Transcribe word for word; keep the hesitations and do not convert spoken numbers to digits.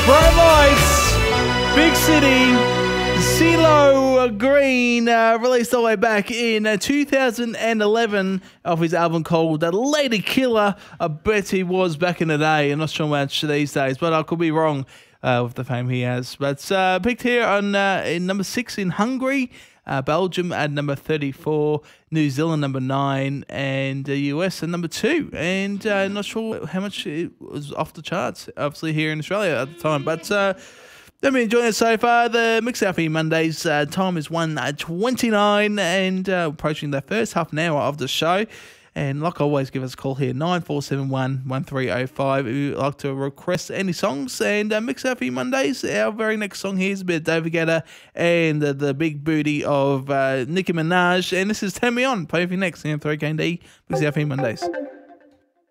Bright Lights, Big City, CeeLo Green, uh, released all the way back in uh, two thousand eleven off his album called uh, Lady Killer. I bet he was back in the day. I'm not sure much these days, but I could be wrong uh, with the fame he has. But uh, picked here on uh, in number six in Hungary, uh, Belgium at number thirty-four, New Zealand number nine, and the U S at number two. And uh, not sure how much it was off the charts, obviously here in Australia at the time. But uh, I've been enjoying it so far. The Mix Out for You Mondays uh, time is one twenty-nine, and uh, approaching the first half an hour of the show. And like always, give us a call here, nine four seven one, one three zero five, if you'd like to request any songs. And uh, Mix Out for You Mondays, our very next song here is a bit of David Guetta and uh, the big booty of uh, Nicki Minaj. And this is Turn Me On, play for you next, in three K and D, Mix Out for You Mondays.